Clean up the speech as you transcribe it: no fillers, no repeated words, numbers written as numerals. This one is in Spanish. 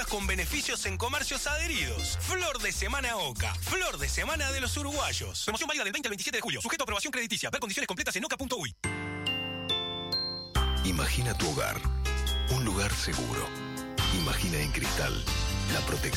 con beneficios en comercios adheridos. Flor de Semana Oca. Flor de Semana de los uruguayos. Promoción válida del 20 al 27 de julio. Sujeto a aprobación crediticia. Ver condiciones completas en oca.uy. Imagina tu hogar. Un lugar seguro. Imagina en Cristal la protección